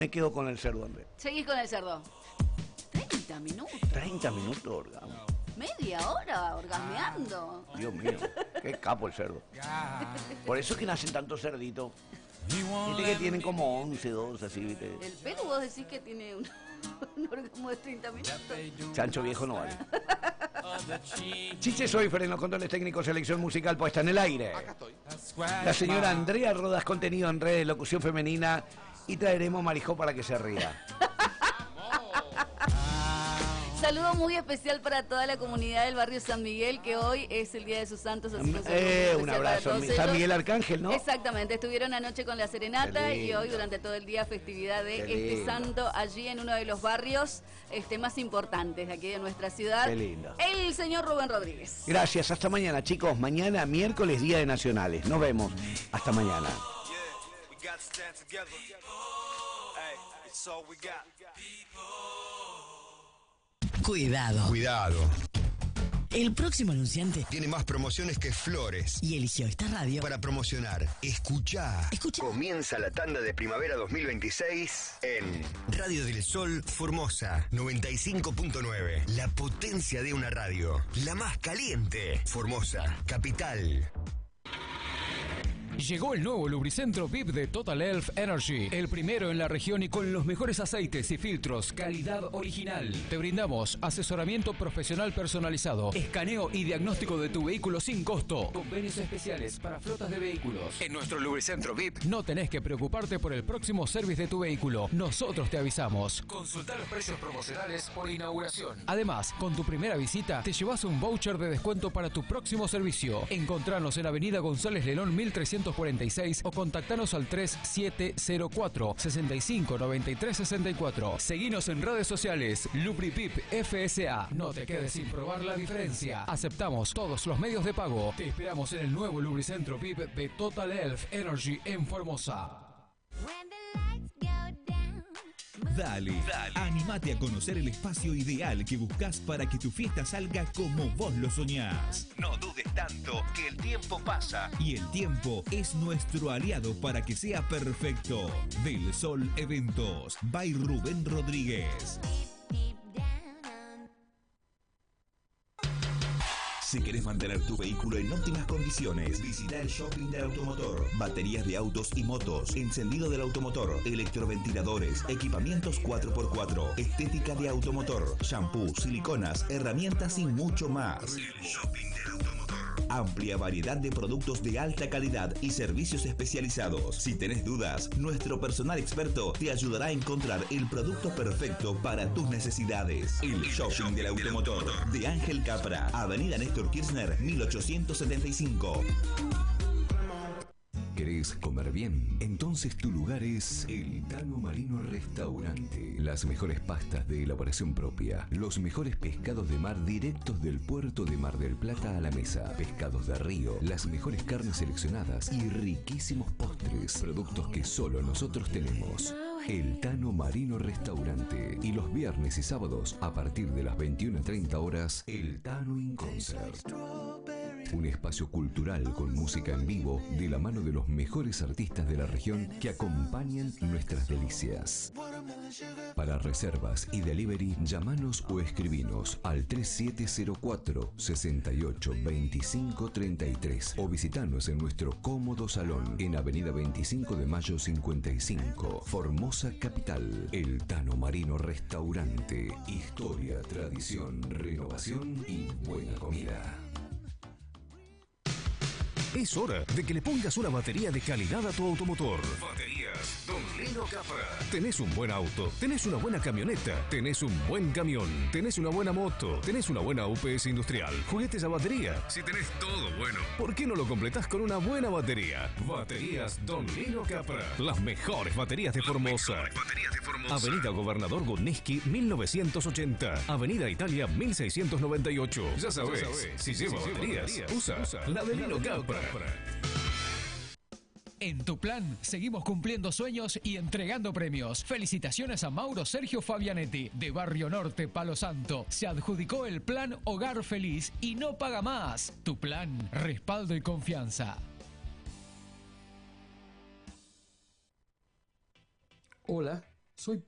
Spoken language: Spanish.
Me quedo con el cerdo, Andrés. Seguís con el cerdo. 30 minutos. 30 minutos, orgasmo. Media hora orgasmeando. Dios mío, qué capo el cerdo. Por eso es que nacen tantos cerditos. Viste que tienen como 11, 12, así, viste. El pelo vos decís que tiene un orgasmo de 30 minutos. Chancho viejo no vale. Chiche Soifer en los controles técnicos, selección musical puesta en el aire. Acá estoy. La señora Andrea Rodas, contenido en redes, locución femenina. Y traeremos Marijó para que se ría. Saludo muy especial para toda la comunidad del barrio San Miguel, que hoy es el Día de sus Santos. Así que un saludo muy especial Un abrazo. para todos San ellos. Miguel Arcángel, ¿no? Exactamente, estuvieron anoche con la serenata y hoy durante todo el día festividad de este santo allí en uno de los barrios más importantes de aquí de nuestra ciudad. Qué lindo. El señor Rubén Rodríguez. Gracias, hasta mañana, chicos. Mañana, miércoles, Día de Nacionales. Nos vemos. Hasta mañana. Cuidado. Cuidado. El próximo anunciante Tiene más promociones que flores. y eligió esta radio Para promocionar, escuchá. Escucha. Comienza la tanda de primavera 2026 en Radio del Sol Formosa 95.9. La potencia de una radio. La más caliente. Formosa, capital. Llegó el nuevo lubricentro VIP de Total Elf Energy, el primero en la región y con los mejores aceites y filtros, calidad original. Te brindamos asesoramiento profesional personalizado, escaneo y diagnóstico de tu vehículo sin costo, convenios especiales para flotas de vehículos. En nuestro lubricentro VIP no tenés que preocuparte por el próximo service de tu vehículo, nosotros te avisamos. Consulta los precios promocionales por inauguración. Además, con tu primera visita te llevas un voucher de descuento para tu próximo servicio. Encontranos en Avenida González Lelón 1346 o contactanos al 3704 65 93 64. Seguinos en redes sociales LubriPip FSA. No te quedes sin probar la diferencia. Aceptamos todos los medios de pago. Te esperamos en el nuevo lubricentro VIP de Total Elf Energy en Formosa. Dale, anímate a conocer el espacio ideal que buscas para que tu fiesta salga como vos lo soñás. No dudes tanto, que el tiempo pasa. Y el tiempo es nuestro aliado para que sea perfecto. Del Sol Eventos, by Rubén Rodríguez. Si querés mantener tu vehículo en óptimas condiciones, visita el Shopping del Automotor. Baterías de autos y motos, encendido del automotor, electroventiladores, equipamientos 4x4, estética de automotor, shampoo, siliconas, herramientas y mucho más. El Shopping del Automotor. Amplia variedad de productos de alta calidad y servicios especializados. Si tenés dudas, nuestro personal experto te ayudará a encontrar el producto perfecto para tus necesidades. El Shopping del Automotor de Ángel Capra, Avenida Néstor Kirchner 1875. ¿Querés comer bien? Entonces tu lugar es el Tano Marino Restaurante. Las mejores pastas de elaboración propia, los mejores pescados de mar directos del puerto de Mar del Plata a la mesa, pescados de río, las mejores carnes seleccionadas y riquísimos postres, productos que solo nosotros tenemos. El Tano Marino Restaurante. Y los viernes y sábados, a partir de las 21:30 horas, el Tano in Concert. Un espacio cultural con música en vivo de la mano de los mejores artistas de la región que acompañan nuestras delicias. Para reservas y delivery, llamanos o escribinos al 3704 68 25 33 o visitanos en nuestro cómodo salón en Avenida 25 de Mayo 55, Formosa Capital. El Tano Marino Restaurante. Historia, tradición, renovación y buena comida. Es hora de que le pongas una batería de calidad a tu automotor. Baterías Don Lino Capra. Tenés un buen auto, tenés una buena camioneta, tenés un buen camión, tenés una buena moto, tenés una buena UPS industrial, juguetes a batería. Si tenés todo bueno, ¿Por qué no lo completás con una buena batería? Baterías Don Lino Capra. Las mejores baterías de Formosa. baterías de Formosa. Avenida Gobernador Gudniski 1980. Avenida Italia 1698. Ya sabés, si lleva baterías, usa la de Lino Capra. En tu plan, seguimos cumpliendo sueños y entregando premios. Felicitaciones a Mauro Sergio Fabianetti, de Barrio Norte, Palo Santo. Se adjudicó el plan Hogar Feliz y no paga más. Tu plan, respaldo y confianza. Hola, Soy